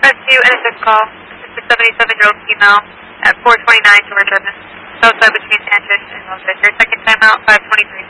Rescue and assist call. This is a 77-year-old female at 429 George Urban. Southside between Sanchez and Wilshire. Your second timeout, 523.